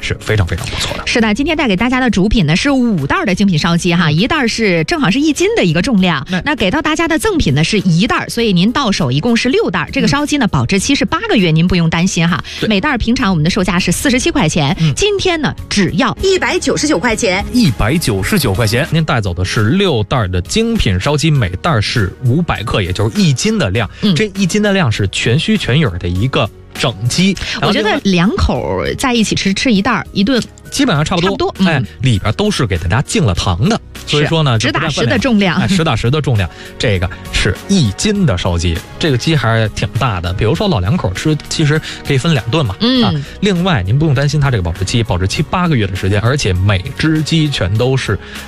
是非常非常不错的。 是的，今天带给大家的主品呢是5袋的精品烧鸡哈，一袋是正好是1斤的一个重量，那给到大家的赠品呢是1袋，所以您到手一共是6袋。这个烧鸡呢保质期是8个月，您不用担心哈。每袋平常我们的售价是47块钱，今天呢只要199块钱 ，199块钱，您带走的是6袋的精品烧鸡，每袋是500克，也就是1斤的量。这1斤的量是全须全影的一个整鸡。 我觉得2口在一起吃一袋一顿基本上差不多，里边都是给大家进了糖的，所以说呢， 实打实的重量， 实打实的重量。这个是1斤的烧鸡，这个鸡还是挺大的。比如说老2口吃，其实可以分2顿嘛。另外您不用担心它这个保质期8个月的时间，而且每只鸡全都是